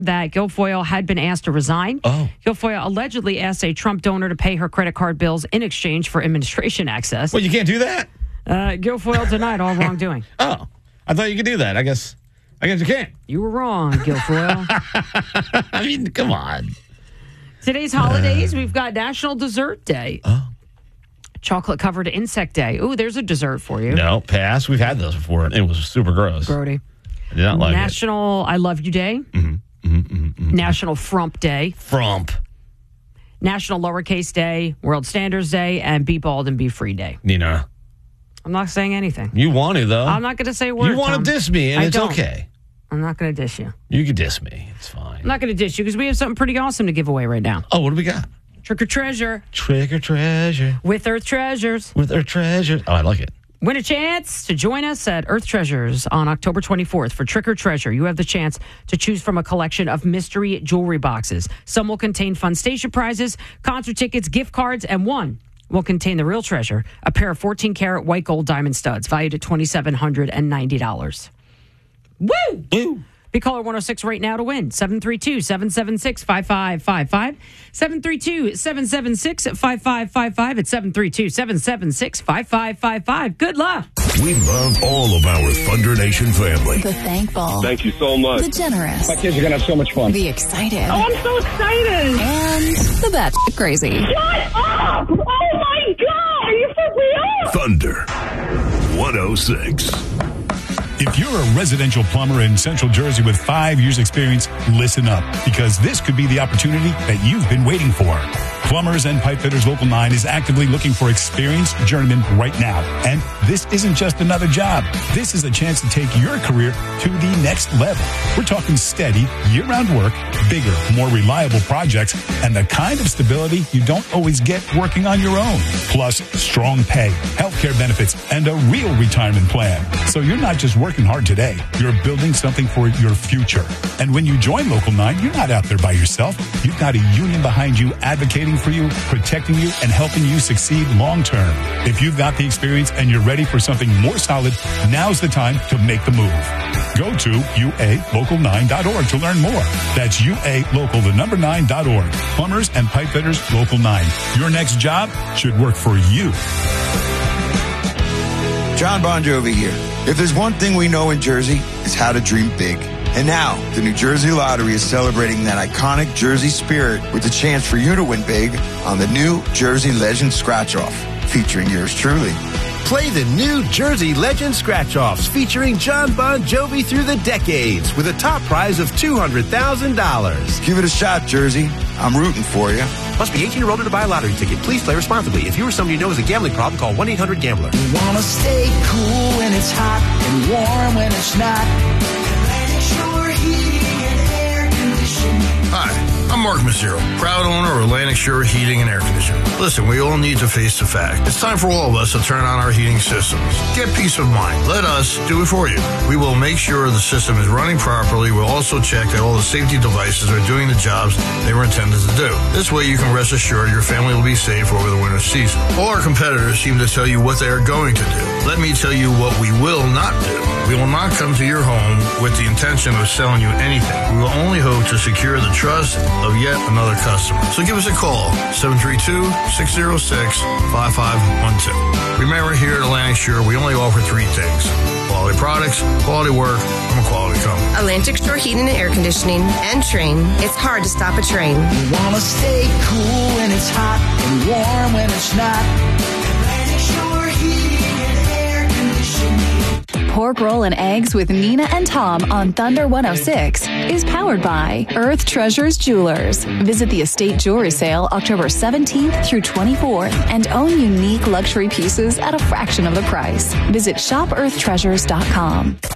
that Guilfoyle had been asked to resign. Oh. Guilfoyle allegedly asked a Trump donor to pay her credit card bills in exchange for administration access. Well, you can't do that? Guilfoyle denied all wrongdoing. Oh, I thought you could do that. I guess you can't. You were wrong, Guilfoyle. I mean, come on. Today's holidays, we've got National Dessert Day. Oh. Chocolate-covered insect day. Ooh, there's a dessert for you. No, pass. We've had those before, and it was super gross. Brody. I did not like National I Love You Day. National Frump Day. Frump. National Lowercase Day, World Standards Day, and Be Bald and Be Free Day. Nina. I'm not saying anything. You want to, though. I'm not going to say a word, You want to diss me, and it's okay. I'm not going to dish you. You can diss me. It's fine. I'm not going to dish you because we have something pretty awesome to give away right now. Oh, what do we got? Trick or Treasure. Trick or Treasure. With Earth Treasures. With Earth Treasures. Oh, I like it. Win a chance to join us at Earth Treasures on October 24th for Trick or Treasure. You have the chance to choose from a collection of mystery jewelry boxes. Some will contain fun station prizes, concert tickets, gift cards, and one will contain the real treasure, a pair of 14-karat white gold diamond studs valued at $2,790. Woo! Woo! Be caller 106 right now to win. 732-776-5555. 732-776-5555. It's 732-776-5555. Good luck. We love all of our Thunder Nation family. The thankful. Thank you so much. The generous. My kids are going to have so much fun. The excited. Oh, I'm so excited. And the batshit crazy. Shut up! Oh, my God! Are you for real? Thunder 106. If you're a residential plumber in Central Jersey with 5 years experience, listen up, because this could be the opportunity that you've been waiting for. Plumbers and Pipe Fitters Local 9 is actively looking for experienced journeymen right now. And this isn't just another job. This is a chance to take your career to the next level. We're talking steady, year-round work, bigger, more reliable projects, and the kind of stability you don't always get working on your own. Plus, strong pay, healthcare benefits, and a real retirement plan. So you're not just working hard today. You're building something for your future. And when you join Local 9, you're not out there by yourself. You've got a union behind you advocating for you, protecting you, and helping you succeed long term. If you've got the experience and you're ready for something more solid, now's the time to make the move. Go to ualocal9.org to learn more. That's ualocal9.org. Plumbers and Pipe Fitters Local 9. Your next job should work for you. John Bon Jovi here. If there's one thing we know in Jersey, it's how to dream big. And now, the New Jersey Lottery is celebrating that iconic Jersey spirit with a chance for you to win big on the New Jersey Legend Scratch-Off, featuring yours truly. Play the New Jersey Legend Scratch-Offs featuring John Bon Jovi through the decades with a top prize of $200,000. Give it a shot, Jersey. I'm rooting for you. Must be 18 or older to buy a lottery ticket. Please play responsibly. If you or somebody you know has a gambling problem, call 1-800-GAMBLER. We want to stay cool when it's hot and warm when it's not. Atlantic Shore Heating and Air Conditioning. Hi, I'm Mark Mazzero, proud owner of Atlantic Shore Heating and Air Conditioning. Listen, we all need to face the fact. It's time for all of us to turn on our heating systems. Get peace of mind. Let us do it for you. We will make sure the system is running properly. We'll also check that all the safety devices are doing the jobs they were intended to do. This way you can rest assured your family will be safe over the winter season. All our competitors seem to tell you what they are going to do. Let me tell you what we will not do. We will not come to your home with the intention of selling you anything. We will only hope to secure the trust of yet another customer. So give us a call, 732-606-5512. Remember, here at Atlantic Shore, we only offer 3 things: quality products, quality work, and a quality company. Atlantic Shore Heating and Air Conditioning and Train. It's hard to stop a train. We want to stay cool when it's hot and warm when it's not. Atlantic Shore Heating and Air Conditioning. Pork Roll and Eggs with Nina and Tom on Thunder 106 is powered by Earth Treasures Jewelers. Visit the estate jewelry sale October 17th through 24th and own unique luxury pieces at a fraction of the price. Visit shopearthtreasures.com.